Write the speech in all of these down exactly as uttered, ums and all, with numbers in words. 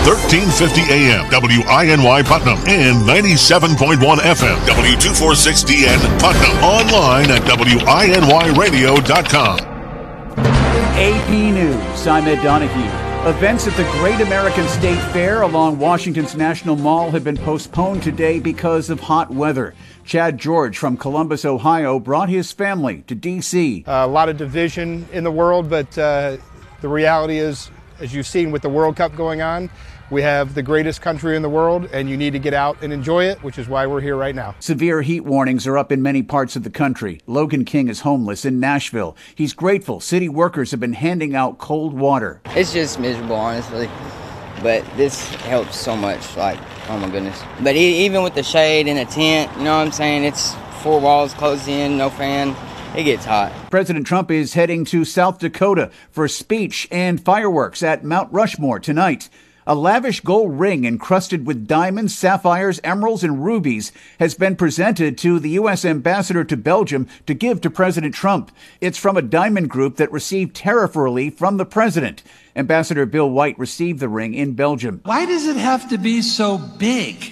thirteen fifty A M, W I N Y Putnam, and ninety-seven point one F M, W two forty-six D N Putnam. Online at W I N Y radio dot com. A P News, I'm Ed Donahue. Events at the Great American State Fair along Washington's National Mall have been postponed today because of hot weather. Chad George from Columbus, Ohio, brought his family to D C. Uh, a lot of division in the world, but uh, the reality is, as you've seen with the World Cup going on, we have the greatest country in the world, and you need to get out and enjoy it, which is why we're here right now. Severe heat warnings are up in many parts of the country. Logan King is homeless in Nashville. He's grateful city workers have been handing out cold water. It's just miserable, honestly, but this helps so much. Like, oh my goodness. But even with the shade and the tent, you know what I'm saying? It's four walls closed in, no fan. It gets hot. President Trump is heading to South Dakota for a speech and fireworks at Mount Rushmore tonight. A lavish gold ring encrusted with diamonds, sapphires, emeralds, and rubies has been presented to the U S ambassador to Belgium to give to President Trump. It's from a diamond group that received tariff relief from the president. Ambassador Bill White received the ring in Belgium. Why does it have to be so big?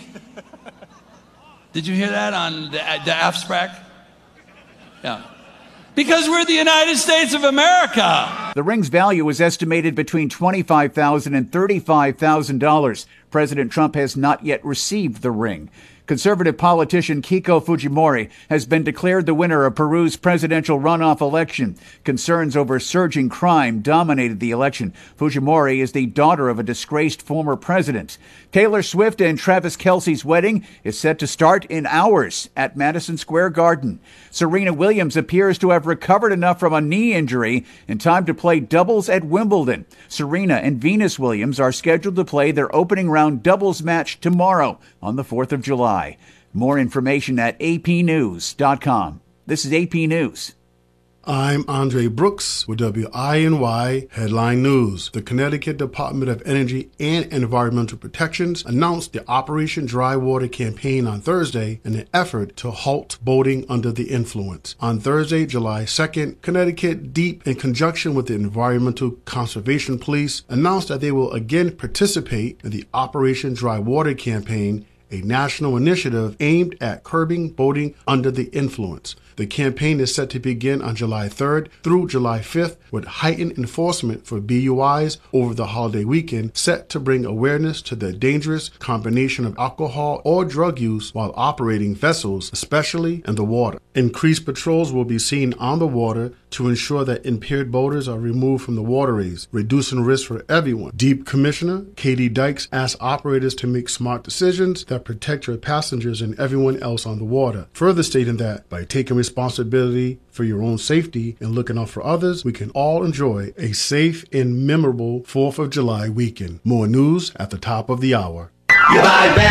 Did you hear that on the, the AFSPAC? Yeah. Because we're the United States of America. The ring's value is estimated between twenty-five thousand dollars and thirty-five thousand dollars. President Trump has not yet received the ring. Conservative politician Keiko Fujimori has been declared the winner of Peru's presidential runoff election. Concerns over surging crime dominated the election. Fujimori is the daughter of a disgraced former president. Taylor Swift and Travis Kelce's wedding is set to start in hours at Madison Square Garden. Serena Williams appears to have recovered enough from a knee injury in time to play doubles at Wimbledon. Serena and Venus Williams are scheduled to play their opening round doubles match tomorrow on the fourth of July. More information at A P news dot com. This is A P News. I'm Andre Brooks with W I N Y Headline News. The Connecticut Department of Energy and Environmental Protections announced the Operation Dry Water campaign on Thursday in an effort to halt boating under the influence. On Thursday, July second, Connecticut DEEP, in conjunction with the Environmental Conservation Police, announced that they will again participate in the Operation Dry Water campaign, a national initiative aimed at curbing boating under the influence. The campaign is set to begin on July third through July fifth with heightened enforcement for B U Is over the holiday weekend, set to bring awareness to the dangerous combination of alcohol or drug use while operating vessels, especially in the water. Increased patrols will be seen on the water to ensure that impaired boaters are removed from the waterways, reducing risk for everyone. DEEP Commissioner Katie Dykes asked operators to make smart decisions that protect your passengers and everyone else on the water, further stating that by taking responsibility for your own safety and looking out for others, we can all enjoy a safe and memorable fourth of July weekend. More news at the top of the hour. You buy